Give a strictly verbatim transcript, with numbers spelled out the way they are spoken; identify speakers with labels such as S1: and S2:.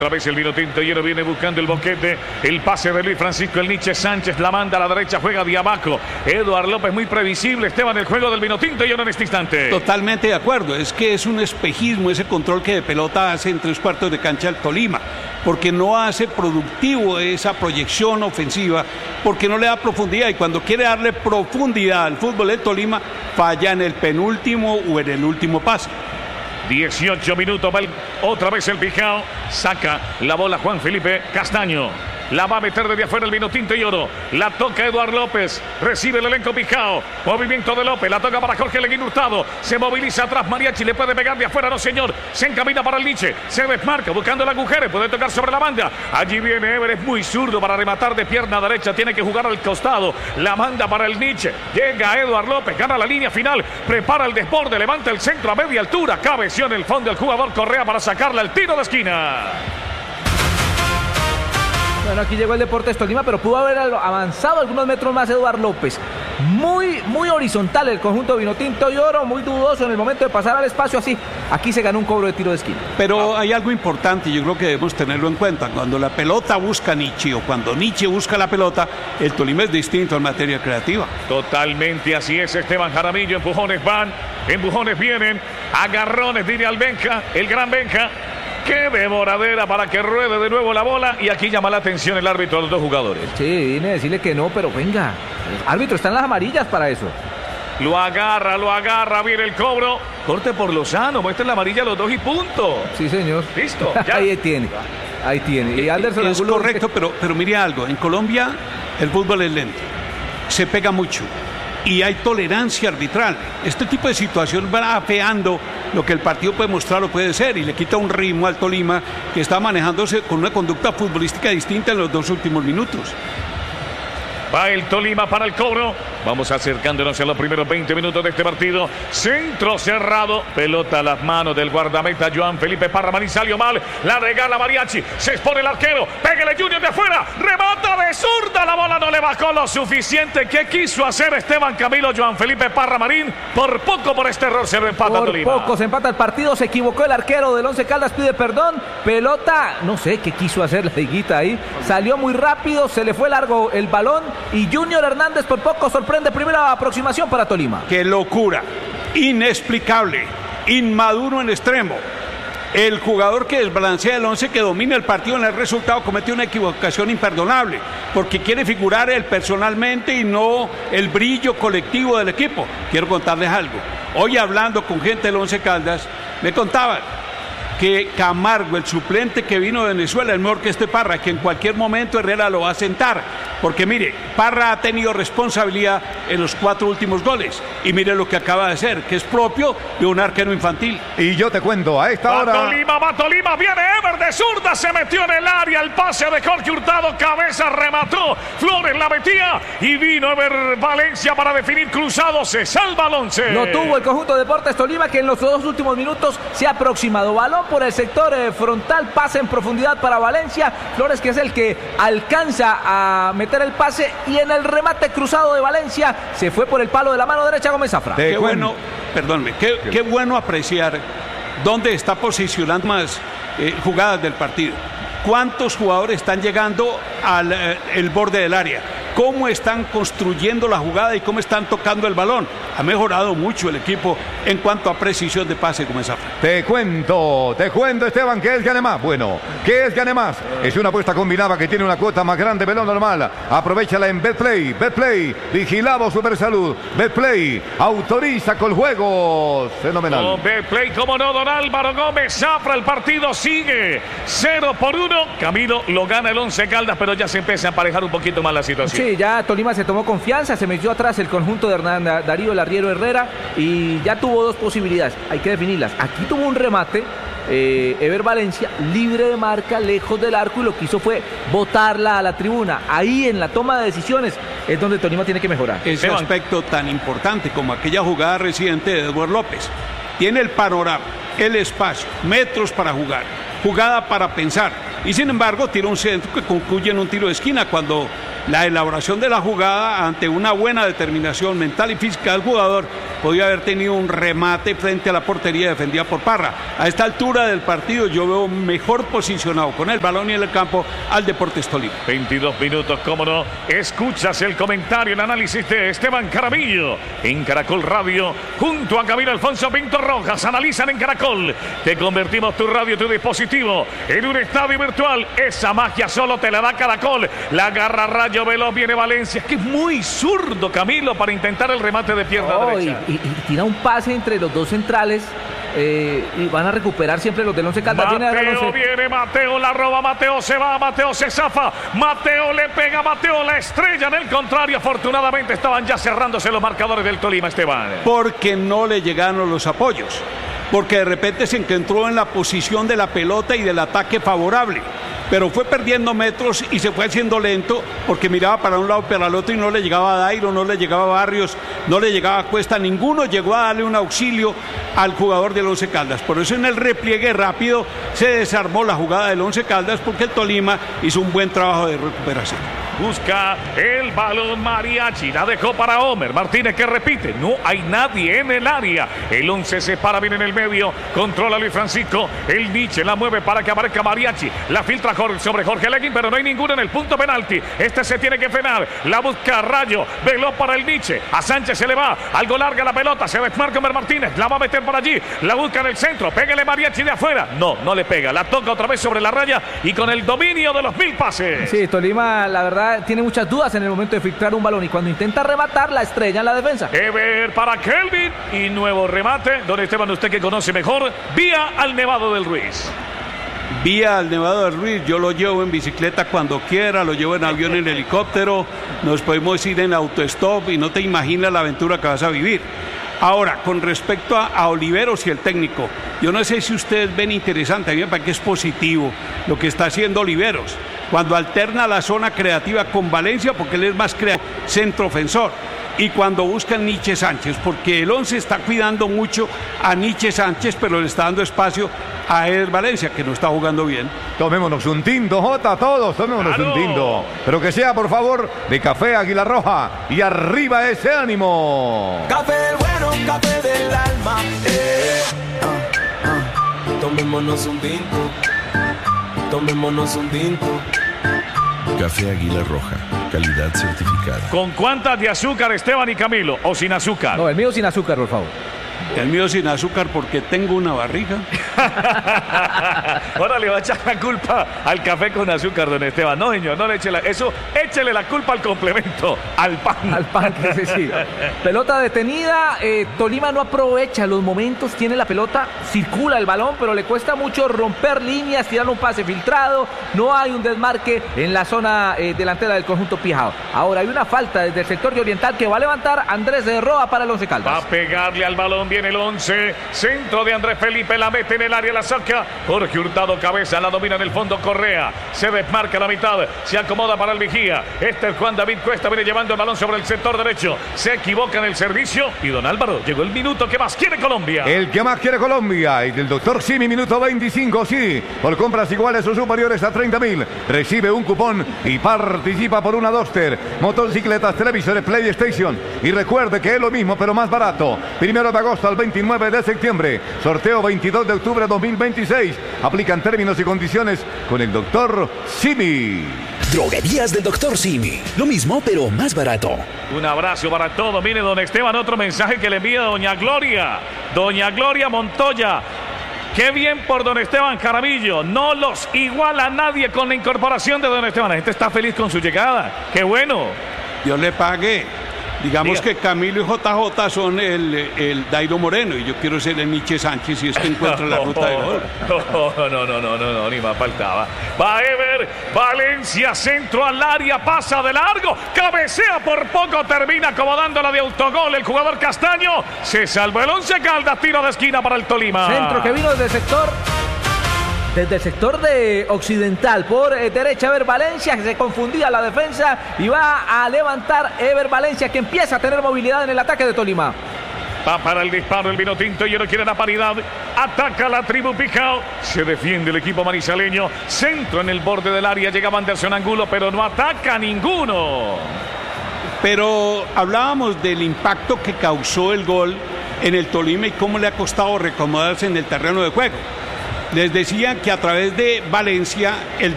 S1: Otra vez el vino tinto lleno viene buscando el boquete. El pase de Luis Francisco El Nietzsche Sánchez. La manda a la derecha, juega Diabaco. Eduard López muy previsible. Esteban, el juego del vino tinto lleno en este instante.
S2: Totalmente de acuerdo. Es que es un espejismo ese control que de pelota hace en tres cuartos de cancha el Tolima. Porque no hace productivo esa proyección ofensiva. Porque no le da profundidad. Y cuando quiere darle profundidad al fútbol del Tolima, falla en el penúltimo o en el último pase.
S1: dieciocho minutos, va el, otra vez el Pijao, saca la bola Juan Felipe Castaño, la va a meter desde afuera el vino tinto y oro, la toca Eduard López, recibe el elenco Pijao, movimiento de López, la toca para Jorge Leguín Hurtado, se moviliza atrás Mariachi, le puede pegar de afuera, no señor, se encamina para el Nietzsche, se desmarca buscando el agujero, puede tocar sobre la banda, allí viene Ever, es muy zurdo para rematar de pierna derecha, tiene que jugar al costado, la manda para el Nietzsche, llega Eduard López, gana la línea final, prepara el desborde, levanta el centro a media altura, cabeció en el fondo el jugador Correa para sacarle al tiro de esquina.
S3: Bueno, aquí llegó el Deportes Tolima, pero pudo haber avanzado algunos metros más Eduard López. Muy, muy horizontal el conjunto vinotinto y oro, muy dudoso en el momento de pasar al espacio así. Aquí se ganó un cobro de tiro de esquina.
S2: Pero hay algo importante, yo creo que debemos tenerlo en cuenta. Cuando la pelota busca Nietzsche o cuando Nietzsche busca la pelota, el Tolima es distinto en materia creativa.
S1: Totalmente así es, Esteban Jaramillo. Empujones van, empujones vienen, agarrones, diría el Benja, el gran Benja. Qué demoradera para que ruede de nuevo la bola. Y aquí llama la atención el árbitro a los dos jugadores.
S3: Sí, vine a decirle que no, pero venga. El árbitro está en las amarillas para eso.
S1: Lo agarra, lo agarra, viene el cobro. Corte por Lozano, muestra la amarilla a los dos y punto.
S3: Sí, señor.
S1: Listo, ya.
S3: Ahí tiene, ahí tiene. Y Anderson
S2: es
S3: Angulo...
S2: correcto, pero, pero mire algo. En Colombia el fútbol es lento. Se pega mucho. Y hay tolerancia arbitral. Este tipo de situación va afeando lo que el partido puede mostrar o puede ser y le quita un ritmo al Tolima que está manejándose con una conducta futbolística distinta en los dos últimos minutos.
S1: Va el Tolima para el cobro. Vamos acercándonos a los primeros veinte minutos de este partido. Centro cerrado. Pelota a las manos del guardameta Joan Felipe Parra Marín. Salió mal. La regala Mariachi. Se expone el arquero. Pégale Junior de afuera. Remata de zurda. La bola no le bajó lo suficiente. ¿Qué quiso hacer Esteban Camilo Joan Felipe Parra Marín? Por poco por este error se lo empata
S3: por
S1: Tolima.
S3: Por poco se empata el partido. Se equivocó el arquero del Once Caldas. Pide perdón. Pelota. No sé qué quiso hacer la higuita ahí. Salió muy rápido. Se le fue largo el balón. Y Junior Hernández por poco sorprende. Primera aproximación para Tolima.
S2: ¡Qué locura! Inexplicable. Inmaduro en extremo. El jugador que desbalancea el once, que domina el partido en el resultado, comete una equivocación imperdonable. Porque quiere figurar él personalmente y no el brillo colectivo del equipo. Quiero contarles algo. Hoy hablando con gente del Once Caldas, me contaban que Camargo, el suplente que vino de Venezuela, es mejor que este Parra, que en cualquier momento Herrera lo va a sentar. Porque mire, Parra ha tenido responsabilidad en los cuatro últimos goles. Y mire lo que acaba de hacer, que es propio de un arquero infantil.
S4: Y yo te cuento, a esta
S1: va
S4: hora...
S1: Tolima, va Tolima, viene Ever de zurda, se metió en el área, el pase de Jorge Hurtado, cabeza, remató, Flores la metía y vino Ever Valencia para definir cruzado, se salva al once.
S3: No tuvo el conjunto de Deportes Tolima, que en los dos últimos minutos se ha aproximado. Balón por el sector eh, frontal, pase en profundidad para Valencia. Flores, que es el que alcanza a meter el pase, y en el remate cruzado de Valencia se fue por el palo de la mano derecha Gómez Zafra.
S2: Qué bueno, perdónme, qué, qué bueno apreciar dónde está posicionando más eh, jugadas del partido. ¿Cuántos jugadores están llegando al eh, el borde del área? ¿Cómo están construyendo la jugada y cómo están tocando el balón? Ha mejorado mucho el equipo en cuanto a precisión de pase como esa.
S4: Te cuento, te cuento, Esteban, ¿qué es Gane Más? Bueno, ¿qué es Gane Más? Es una apuesta combinada que tiene una cuota más grande de lo normal. Aprovechala en Betplay. Betplay, vigilado Supersalud. Betplay, autoriza con juegos. Fenomenal.
S1: Oh, Betplay, como no, don Álvaro Gómez Zafra, el partido sigue cero por uno. Camilo lo gana el Once Caldas, pero ya se empieza a emparejar un poquito más la situación.
S3: Sí, ya Tolima se tomó confianza, se metió atrás el conjunto de Hernán Darío Larriero Herrera y ya tuvo dos posibilidades, hay que definirlas. Aquí tuvo un remate, eh, Ever Valencia, libre de marca, lejos del arco, y lo que hizo fue botarla a la tribuna. Ahí en la toma de decisiones es donde Tolima tiene que mejorar.
S2: Ese
S1: Esteban.
S2: aspecto tan importante como aquella jugada reciente de Eduard López. Tiene el panorama, el espacio, metros para jugar. jugada para pensar. Y sin embargo, tira un centro que concluye en un tiro de esquina cuando la elaboración de la jugada, ante una buena determinación mental y física del jugador, podía haber tenido un remate frente a la portería defendida por Parra. A esta altura del partido yo veo mejor posicionado con el balón y en el campo al Deportes Tolima.
S1: veintidós minutos, cómo no. Escuchas el comentario, el análisis de Esteban Jaramillo en Caracol Radio, junto a Camilo Alfonso Pinto Rojas. Analizan en Caracol. Te convertimos tu radio, tu dispositivo, en un estadio virtual. Esa magia solo te la da Caracol. La garra Rayo Veloz, viene Valencia, que es muy zurdo, Camilo, para intentar el remate de pierna
S3: oh,
S1: derecha.
S3: Y, y, y tira un pase entre los dos centrales. Eh, y van a recuperar siempre los del Once Caldas.
S1: Mateo
S3: viene,
S1: viene, viene, Mateo la roba, Mateo se va, Mateo se zafa, Mateo le pega, Mateo la estrella en el contrario. Afortunadamente estaban ya cerrándose los marcadores del Tolima, Esteban.
S2: Porque no le llegaron los apoyos, porque de repente se encontró en la posición de la pelota y del ataque favorable, pero fue perdiendo metros y se fue haciendo lento porque miraba para un lado y para el otro y no le llegaba a Dairo, no le llegaba a Barrios, no le llegaba a Cuesta, ninguno llegó a darle un auxilio al jugador del Once Caldas. Por eso en el repliegue rápido se desarmó la jugada del Once Caldas, porque el Tolima hizo un buen trabajo de recuperación.
S1: Busca el balón Mariachi, la dejó para Homer Martínez, que repite, no hay nadie en el área. El once se para bien en el medio, controla Luis Francisco, el Nietzsche la mueve para que aparezca Mariachi, la filtra sobre Jorge Leguín, pero no hay ninguno en el punto penalti. Este se tiene que frenar, la busca Rayo, veló para el Nietzsche, a Sánchez se le va, algo larga la pelota, se desmarca Homer Martínez, la va a meter por allí, la busca en el centro, pégale Mariachi de afuera, no, no le pega, la toca otra vez sobre la raya y con el dominio de los mil pases.
S3: Sí, Tolima la verdad tiene muchas dudas en el momento de filtrar un balón y cuando intenta rematar la estrella en la defensa.
S1: Ever para Kelvin y nuevo remate. Don Esteban, usted que conoce mejor, vía al Nevado del Ruiz.
S2: Vía al Nevado del Ruiz, yo lo llevo en bicicleta cuando quiera, lo llevo en avión, en helicóptero, nos podemos ir en autostop y no te imaginas la aventura que vas a vivir. Ahora, con respecto a, a Oliveros y el técnico, yo no sé si ustedes ven interesante, a mí me parece que es positivo lo que está haciendo Oliveros, cuando alterna la zona creativa con Valencia, porque él es más creativo, centro ofensor, y cuando busca a Nietzsche Sánchez, porque el once está cuidando mucho a Nietzsche Sánchez, pero le está dando espacio a Eder Valencia, que no está jugando bien.
S4: Tomémonos un tinto, Jota, todos, tomémonos
S1: ¡Claro!
S4: un tinto. Pero que sea, por favor, de Café Águila Roja. Y arriba ese ánimo.
S5: Café del bueno, café del alma. Eh. Ah, ah. Tomémonos un tinto. Tomémonos un tinto.
S6: Café Águila Roja, calidad certificada.
S1: ¿Con cuántas de azúcar, Esteban y Camilo? ¿O sin azúcar?
S3: No, el mío sin azúcar, por favor.
S2: El mío sin azúcar porque tengo una barriga.
S1: Ahora le va a echar la culpa al café con azúcar, don Esteban. No, señor, no le eche la... Eso, échele la culpa al complemento, al pan.
S3: Al pan, sí, sí. Pelota detenida, eh, Tolima no aprovecha los momentos, tiene la pelota, circula el balón, pero le cuesta mucho romper líneas, tirar un pase filtrado, no hay un desmarque en la zona eh, delantera del conjunto Pijao. Ahora hay una falta desde el sector de Oriental que va a levantar Andrés de Roa para el Once Caldas.
S1: Va a pegarle al balón, viene el once, centro de Andrés Felipe, la mete en el área, la saca, Jorge Hurtado cabeza, la domina en el fondo Correa, se desmarca a la mitad, se acomoda para el vigía, este es Juan David Cuesta, viene llevando el balón sobre el sector derecho, se equivoca en el servicio y don Álvaro, llegó el minuto que más quiere Colombia.
S4: El que más quiere Colombia, y del doctor Simi, minuto veinticinco, sí, por compras iguales o superiores a treinta mil, recibe un cupón y participa por una Duster, motocicletas, televisores, PlayStation, y recuerde que es lo mismo pero más barato, primero de agosto al veintinueve de septiembre, sorteo veintidós de octubre de dos mil veintiséis, aplican términos y condiciones con el doctor Simi.
S7: Droguerías del doctor Simi, lo mismo pero más barato.
S1: Un abrazo para todos. Mire, don Esteban, otro mensaje que le envía doña Gloria, doña Gloria Montoya. Qué bien por don Esteban Jaramillo, no los iguala nadie con la incorporación de don Esteban. La gente está feliz con su llegada, qué bueno.
S2: Yo le pagué. Digamos
S1: Diga.
S2: que Camilo y J J son el, el Dairo Moreno y yo quiero ser el Nietzsche Sánchez si es que encuentra la ruta de gol.
S1: No, no, no, no, no, no, ni más faltaba. Va Ever, Valencia, centro al área, pasa de largo, cabecea por poco, termina acomodándola de autogol el jugador Castaño. Se salvó el Once Caldas, tiro de esquina para el Tolima.
S3: Centro que vino desde el sector... Desde el sector de occidental, por eh, derecha Ever Valencia, que se confundía la defensa y va a levantar Ever Valencia, que empieza a tener movilidad en el ataque de Tolima.
S1: Va para el disparo el Vinotinto y no quiere la paridad. Ataca la tribu Pijao. Se defiende el equipo manizaleño. Centro en el borde del área. Llegaba Anderson Angulo, pero no ataca ninguno.
S2: Pero hablábamos del impacto que causó el gol en el Tolima y cómo le ha costado reacomodarse en el terreno de juego. Les decía que a través de Valencia el